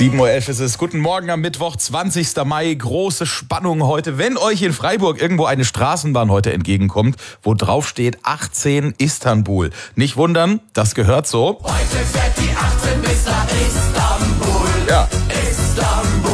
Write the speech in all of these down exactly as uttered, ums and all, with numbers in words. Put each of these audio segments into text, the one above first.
sieben Uhr elf ist es. Guten Morgen am Mittwoch, zwanzigster Mai. Große Spannung heute. Wenn euch in Freiburg irgendwo eine Straßenbahn heute entgegenkommt, wo drauf steht achtzehn Istanbul. Nicht wundern, das gehört so. Heute fährt die achtzehn bis nach Istanbul. Ja. Istanbul.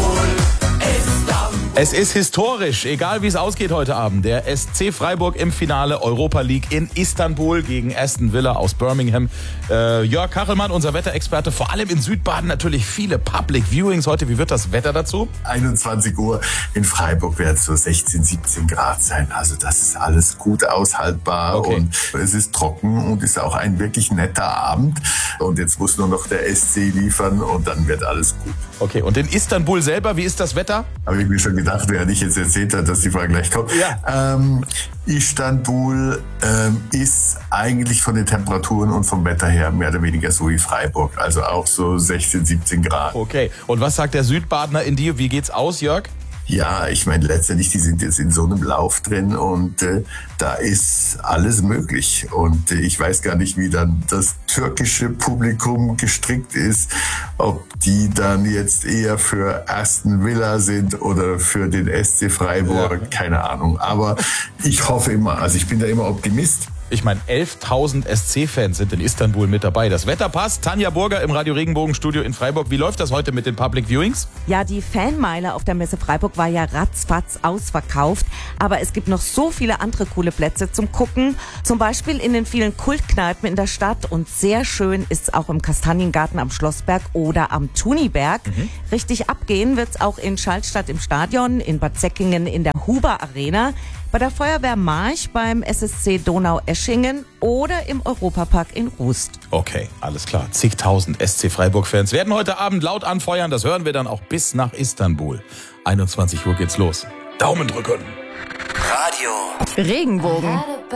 Es ist historisch, egal wie es ausgeht heute Abend. Der S C Freiburg im Finale Europa League in Istanbul gegen Aston Villa aus Birmingham. Äh, Jörg Kachelmann, unser Wetterexperte, vor allem in Südbaden natürlich viele Public Viewings heute. Wie wird das Wetter dazu? einundzwanzig Uhr in Freiburg wird es so sechzehn, siebzehn Grad sein. Also das ist alles gut aushaltbar Okay. Und es ist trocken und ist auch ein wirklich netter Abend. Und jetzt muss nur noch der S C liefern und dann wird alles gut. Okay, und in Istanbul selber, wie ist das Wetter? Habe ich mir schon gedacht, während ich jetzt erzählt habe, dass die Frage gleich kommt. Ja. Ähm, Istanbul ähm, ist eigentlich von den Temperaturen und vom Wetter her mehr oder weniger so wie Freiburg. Also auch so sechzehn, siebzehn Grad. Okay, und was sagt der Südbadener in dir? Wie geht's aus, Jörg? Ja, ich meine, letztendlich, die sind jetzt in so einem Lauf drin und äh, da ist alles möglich. Und äh, ich weiß gar nicht, wie dann das türkische Publikum gestrickt ist, ob die dann jetzt eher für Aston Villa sind oder für den S C Freiburg, Ja. keine Ahnung. Aber ich hoffe immer, also ich bin da immer Optimist. Ich meine, elftausend S C-Fans sind in Istanbul mit dabei. Das Wetter passt. Tanja Burger im Radio Regenbogen-Studio in Freiburg. Wie läuft das heute mit den Public Viewings? Ja, die Fanmeile auf der Messe Freiburg war ja ratzfatz ausverkauft. Aber es gibt noch so viele andere coole Plätze zum Gucken. Zum Beispiel in den vielen Kultkneipen in der Stadt. Und sehr schön ist es auch im Kastaniengarten am Schlossberg oder am Thuniberg. Mhm. Richtig abgehen wird's auch in Schallstatt im Stadion, in Bad Säckingen in der Huber Arena, bei der Feuerwehr March, beim S S C Donau-Eschingen oder im Europapark in Rust. Okay, alles klar. Zigtausend S C Freiburg-Fans werden heute Abend laut anfeuern. Das hören wir dann auch bis nach Istanbul. einundzwanzig Uhr geht's los. Daumen drücken. Radio Regenbogen.